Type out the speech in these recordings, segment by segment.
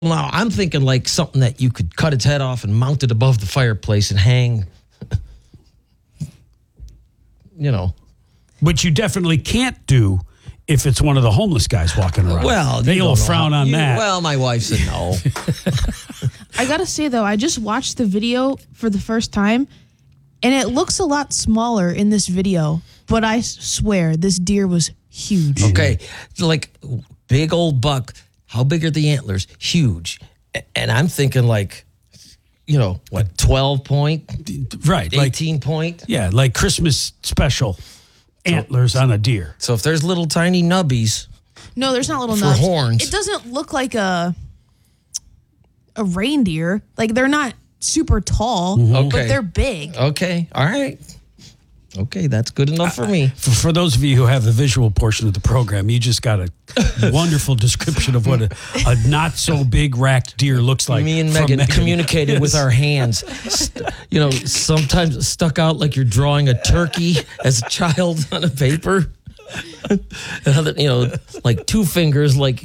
Now, I'm thinking like something that you could cut its head off and mount it above the fireplace and hang, Which you definitely can't do if it's one of the homeless guys walking around. Well, they'll frown on that. Well, my wife said no. I got to say, though, I just watched the video for the first time, and it looks a lot smaller in this video, but I swear this deer was huge. Okay, like big old buck. How big are the antlers? Huge. And I'm thinking like, 12 point? Right. 18 point? Yeah, like Christmas special antlers on a deer. So if there's little tiny nubbies. No, there's not little for nubs. horns. It doesn't look like a reindeer. Like, they're not super tall, but they're big. Okay, all right. Okay, that's good enough for me. For those of you who have the visual portion of the program, you just got a wonderful description of what a not so big racked deer looks like. Me and Megan communicated with our hands. Sometimes stuck out like you're drawing a turkey as a child on a paper. Like two fingers, like.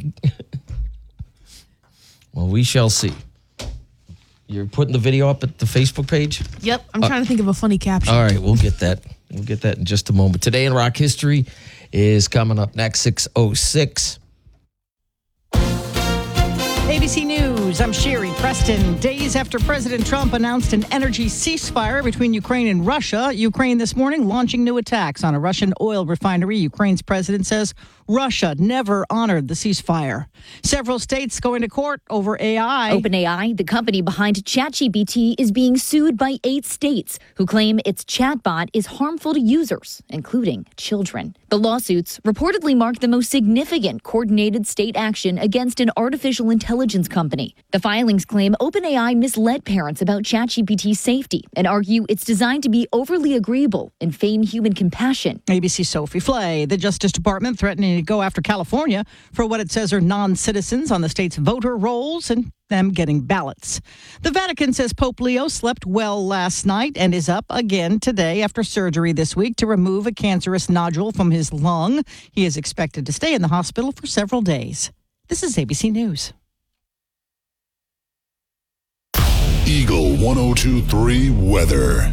Well, we shall see. You're putting the video up at the Facebook page? Yep, I'm trying to think of a funny caption. All right, we'll get that. We'll get that in just a moment. Today in Rock History is coming up next, 6:06. ABC News, I'm Sherry Preston. Days after President Trump announced an energy ceasefire between Ukraine and Russia, Ukraine this morning launching new attacks on a Russian oil refinery. Ukraine's president says Russia never honored the ceasefire. Several states going to court over AI. OpenAI, the company behind ChatGPT, is being sued by 8 states who claim its chatbot is harmful to users, including children. The lawsuits reportedly mark the most significant coordinated state action against an artificial intelligence company. The filings claim OpenAI misled parents about ChatGPT's safety and argue it's designed to be overly agreeable and feign human compassion. ABC's Sophie Flay. The Justice Department threatening to go after California for what it says are non-citizens on the state's voter rolls and them getting ballots. The Vatican says Pope Leo slept well last night and is up again today after surgery this week to remove a cancerous nodule from his lung. He is expected to stay in the hospital for several days. This is ABC News. Eagle 102.3 weather.